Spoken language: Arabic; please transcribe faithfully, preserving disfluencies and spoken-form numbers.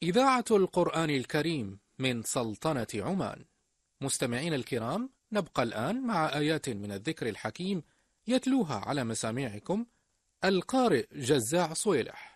إذاعة القرآن الكريم من سلطنة عمان. مستمعين الكرام، نبقى الآن مع آيات من الذكر الحكيم يتلوها على مسامعكم القارئ جزاع صويلح.